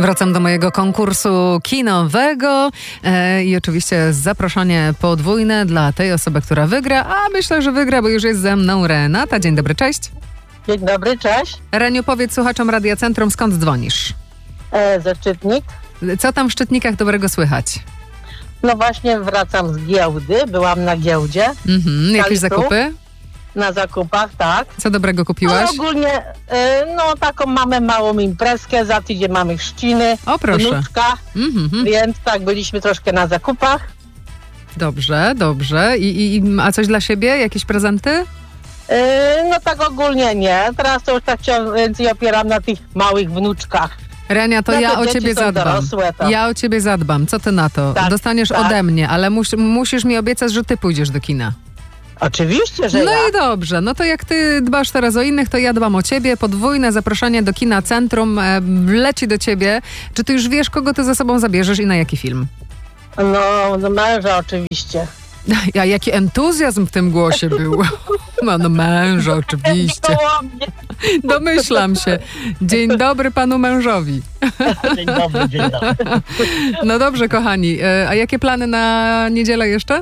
Wracam do mojego konkursu kinowego i oczywiście zaproszenie podwójne dla tej osoby, która wygra, a myślę, że wygra, bo już jest ze mną Renata. Dzień dobry, cześć. Dzień dobry, cześć. Reniu, powiedz słuchaczom Radia Centrum, skąd dzwonisz? Ze Szczytnik. Co tam w Szczytnikach dobrego słychać? No właśnie wracam z giełdy, byłam na giełdzie. Jakieś zakupy? Na zakupach, tak. Co dobrego kupiłaś? No ogólnie, taką mamy małą imprezkę, za tydzień mamy chrzciny, O, proszę. wnuczka, więc tak, byliśmy troszkę na zakupach. Dobrze. A coś dla siebie? Jakieś prezenty? No tak ogólnie nie, teraz to już tak się więcej opieram na tych małych wnuczkach. Renia, to No, ja te o dzieci ciebie są zadbam. dorosłe, to. Ja o ciebie zadbam. Co ty na to? Tak, Dostaniesz tak. ode mnie, ale musisz mi obiecać, że ty pójdziesz do kina. Oczywiście, że No ja. i dobrze. No to jak ty dbasz teraz o innych, to ja dbam o ciebie. Podwójne zaproszenie do kina Centrum leci do ciebie. Czy ty już wiesz, kogo ty ze sobą zabierzesz i na jaki film? No męża oczywiście. Ja, jaki entuzjazm w tym głosie był. No męża, oczywiście. Koło mnie. Domyślam się. Dzień dobry panu mężowi. Dzień dobry, dzień dobry. No dobrze, kochani. A jakie plany na niedzielę jeszcze?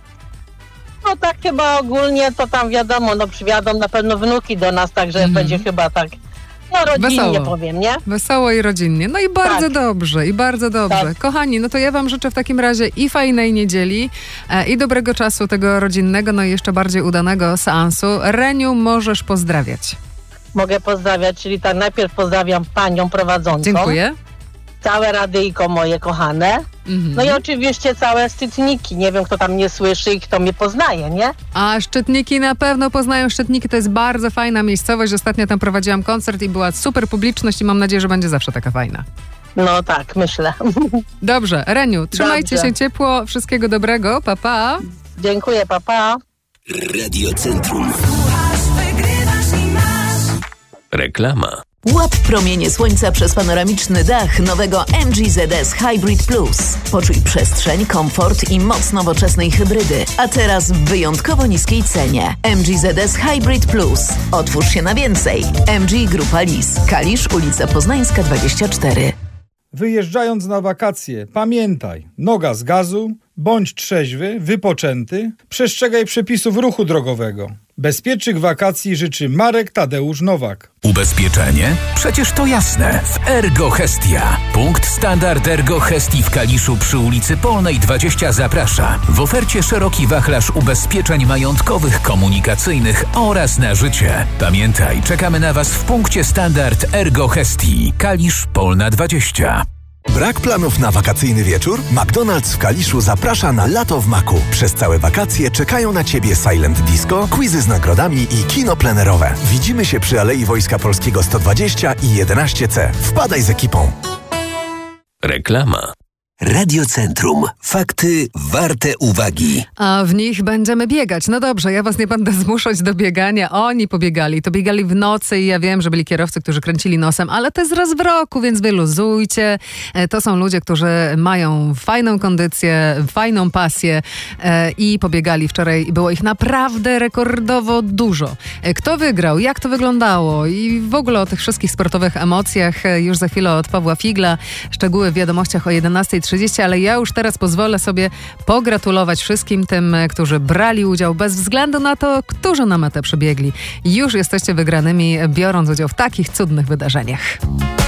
No tak chyba ogólnie to tam wiadomo, no przywiadą na pewno wnuki do nas, także będzie chyba tak, no rodzinnie Wesoło. powiem, nie? Wesoło i rodzinnie. No i bardzo Tak. dobrze, i bardzo dobrze. Tak. Kochani, no to ja wam życzę w takim razie i fajnej niedzieli, i dobrego czasu tego rodzinnego, no i jeszcze bardziej udanego seansu. Reniu, możesz pozdrawiać. Mogę pozdrawiać, czyli tak najpierw pozdrawiam panią prowadzącą. Dziękuję. Całe radyjko moje kochane. No i oczywiście całe Szczytniki. Nie wiem, kto tam mnie słyszy i kto mnie poznaje, nie? A Szczytniki na pewno poznają Szczytniki, to jest bardzo fajna miejscowość. Ostatnio tam prowadziłam koncert i była super publiczność i mam nadzieję, że będzie zawsze taka fajna. No tak, myślę. Dobrze, Reniu, trzymajcie Dobrze. się ciepło, wszystkiego dobrego, pa pa. Dziękuję, papa. Radio Centrum. Reklama. Łap promienie słońca przez panoramiczny dach nowego MG ZS Hybrid Plus. Poczuj przestrzeń, komfort i moc nowoczesnej hybrydy. A teraz w wyjątkowo niskiej cenie. MG ZS Hybrid Plus. Otwórz się na więcej. MG Grupa Lis. Kalisz, ulica Poznańska 24. Wyjeżdżając na wakacje, pamiętaj, noga z gazu, bądź trzeźwy, wypoczęty, przestrzegaj przepisów ruchu drogowego. Bezpiecznych wakacji życzy Marek Tadeusz Nowak. Ubezpieczenie? Przecież to jasne. W Ergo Hestia. Punkt Standard Ergo Hestii w Kaliszu przy ulicy Polnej 20 zaprasza. W ofercie szeroki wachlarz ubezpieczeń majątkowych, komunikacyjnych oraz na życie. Pamiętaj, czekamy na Was w punkcie Standard Ergo Hestii. Kalisz Polna 20. Brak planów na wakacyjny wieczór? McDonald's w Kaliszu zaprasza na lato w Maku. Przez całe wakacje czekają na Ciebie Silent Disco, quizy z nagrodami i kino plenerowe. Widzimy się przy Alei Wojska Polskiego 120 i 11C. Wpadaj z ekipą. Reklama. Radio Centrum. Fakty warte uwagi. A w nich będziemy biegać. No dobrze, ja was nie będę zmuszać do biegania. Oni pobiegali. To biegali w nocy i ja wiem, że byli kierowcy, którzy kręcili nosem, ale to jest raz w roku, więc wyluzujcie. To są ludzie, którzy mają fajną kondycję, fajną pasję i pobiegali wczoraj. Było ich naprawdę rekordowo dużo. Kto wygrał? Jak to wyglądało? I w ogóle o tych wszystkich sportowych emocjach już za chwilę od Pawła Figla. Szczegóły w wiadomościach o 11:30, ale ja już teraz pozwolę sobie pogratulować wszystkim tym, którzy brali udział bez względu na to, którzy na metę przebiegli. Już jesteście wygranymi, biorąc udział w takich cudnych wydarzeniach.